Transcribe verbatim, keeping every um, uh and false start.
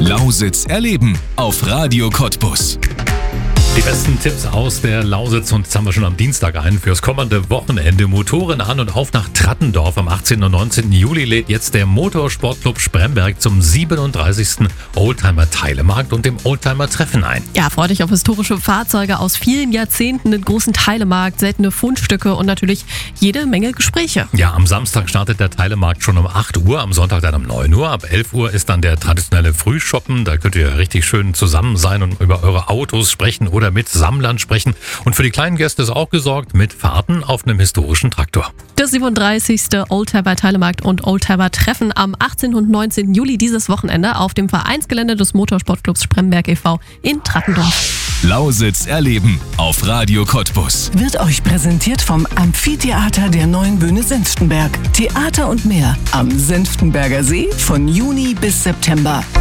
Lausitz erleben auf Radio Cottbus. Die besten Tipps aus der Lausitz und jetzt haben wir schon am Dienstag ein fürs kommende Wochenende. Motoren an und auf nach Trattendorf. Am achtzehnten und neunzehnten Juli lädt jetzt der Motorsportclub Spremberg zum siebenunddreißigsten Oldtimer-Teilemarkt und dem Oldtimer-Treffen ein. Ja, freu dich auf historische Fahrzeuge aus vielen Jahrzehnten, den großen Teilemarkt, seltene Fundstücke und natürlich jede Menge Gespräche. Ja, am Samstag startet der Teilemarkt schon um acht Uhr, am Sonntag dann um neun Uhr. Ab elf Uhr ist dann der traditionelle Frühshoppen. Da könnt ihr richtig schön zusammen sein und über eure Autos sprechen oder mit Sammlern sprechen. Und für die kleinen Gäste ist auch gesorgt mit Fahrten auf einem historischen Traktor. Der siebenunddreißigste Oldtimer-Teilemarkt und Oldtimer-Treffen am achtzehnten und neunzehnten Juli dieses Wochenende auf dem Vereinsgelände des Motorsportclubs Spremberg e V in Trattendorf. Lausitz erleben auf Radio Cottbus. Wird euch präsentiert vom Amphitheater der Neuen Bühne Senftenberg. Theater und mehr am Senftenberger See von Juni bis September.